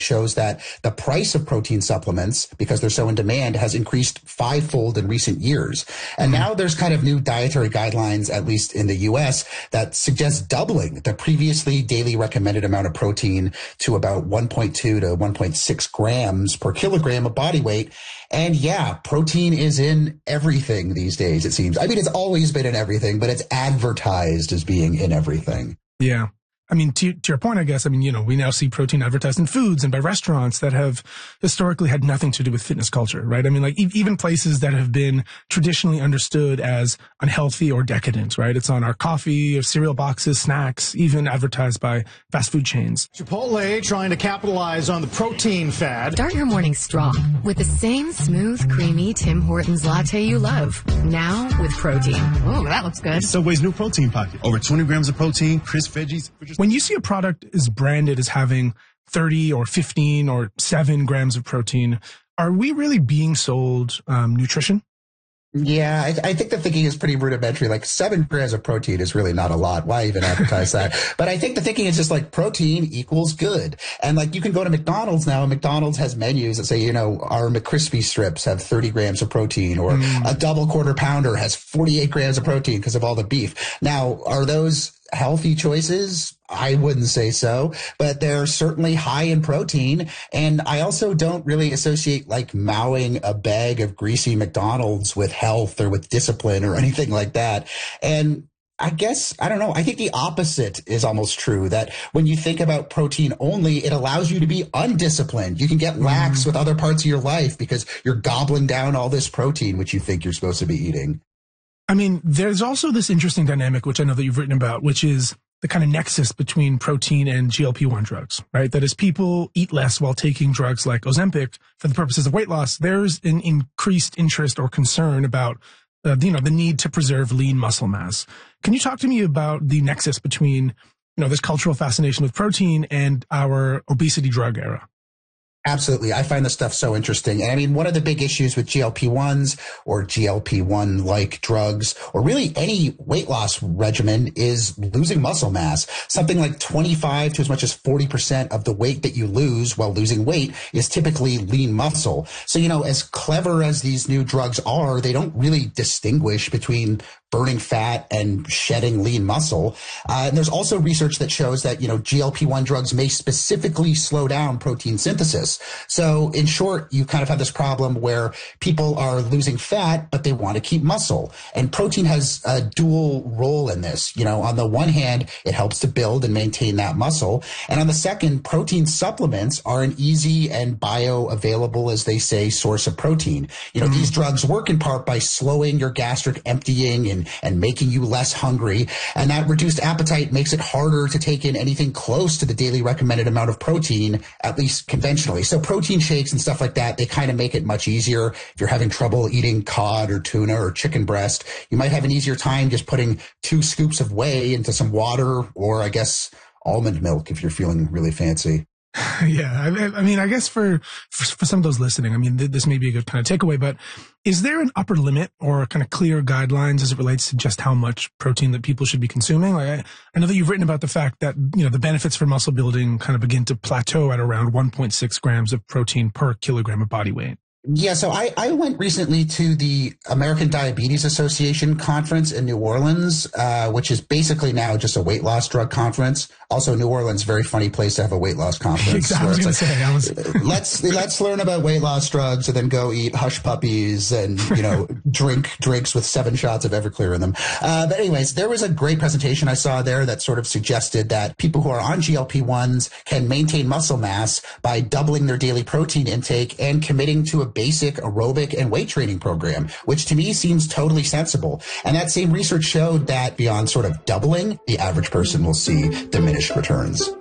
shows that the price of protein supplements, because they're so in demand, has increased fivefold in recent years. And now there's kind of new dietary guidelines, at least in the US, that suggest doubling the previously daily recommended amount of protein to about 1.2 to 1.6 grams per kilogram of body weight. And yeah, protein is in everything these days, it seems. I mean, it's always been in everything, but it's advertised as being in everything. Yeah. I mean, to your point, I guess, I mean, you know, we now see protein advertised in foods and by restaurants that have historically had nothing to do with fitness culture, right? I mean, like even places that have been traditionally understood as unhealthy or decadent, right? It's on our coffee or cereal boxes, snacks, even advertised by fast food chains. Chipotle trying to capitalize on the protein fad. Start your morning strong with the same smooth, creamy Tim Hortons latte you love. Now with protein. Oh, that looks good. Subway's new protein pocket. Over 20 grams of protein, crisp veggies. When you see a product is branded as having 30 or 15 or 7 grams of protein, are we really being sold nutrition? Yeah, I think the thinking is pretty rudimentary. Like 7 grams of protein is really not a lot. Why even advertise that? But I think the thinking is just like protein equals good. And like you can go to McDonald's now, and McDonald's has menus that say, you know, our McCrispy strips have 30 grams of protein, or a double quarter pounder has 48 grams of protein because of all the beef. Now, are those healthy choices? I wouldn't say so, but they're certainly high in protein. And I also don't really associate like mowing a bag of greasy McDonald's with health or with discipline or anything like that. And I guess, I don't know, I think the opposite is almost true, that when you think about protein only, it allows you to be undisciplined. You can get lax with other parts of your life because you're gobbling down all this protein, which you think you're supposed to be eating. I mean, there's also this interesting dynamic, which I know that you've written about, which is the kind of nexus between protein and GLP-1 drugs, right? That as people eat less while taking drugs like Ozempic for the purposes of weight loss, there's an increased interest or concern about, the need to preserve lean muscle mass. Can you talk to me about the nexus between, this cultural fascination with protein and our obesity drug era? Absolutely. I find this stuff so interesting. And I mean, one of the big issues with GLP-1s or GLP-1-like drugs, or really any weight loss regimen, is losing muscle mass. Something like 25 to as much as 40% of the weight that you lose while losing weight is typically lean muscle. So, as clever as these new drugs are, they don't really distinguish between burning fat and shedding lean muscle. And there's also research that shows that, GLP-1 drugs may specifically slow down protein synthesis. So in short, you kind of have this problem where people are losing fat, but they want to keep muscle. And protein has a dual role in this. On the one hand, it helps to build and maintain that muscle. And on the second, protein supplements are an easy and bioavailable, as they say, source of protein. These drugs work in part by slowing your gastric emptying and making you less hungry. And that reduced appetite makes it harder to take in anything close to the daily recommended amount of protein, at least conventionally. So protein shakes and stuff like that, they kind of make it much easier. If you're having trouble eating cod or tuna or chicken breast, you might have an easier time just putting 2 scoops of whey into some water, or I guess almond milk if you're feeling really fancy. Yeah. I mean, I guess for some of those listening, I mean, this may be a good kind of takeaway, but is there an upper limit or kind of clear guidelines as it relates to just how much protein that people should be consuming? Like I know that you've written about the fact that, the benefits for muscle building kind of begin to plateau at around 1.6 grams of protein per kilogram of body weight. Yeah, so I went recently to the American Diabetes Association conference in New Orleans, which is basically now just a weight loss drug conference. Also, New Orleans, very funny place to have a weight loss conference. Exactly. I was going to say, let's learn about weight loss drugs and then go eat hush puppies and, drink drinks with 7 shots of Everclear in them. But anyways, there was a great presentation I saw there that sort of suggested that people who are on GLP-1s can maintain muscle mass by doubling their daily protein intake and committing to a basic aerobic and weight training program, which to me seems totally sensible. And that same research showed that beyond sort of doubling, the average person will see diminished returns.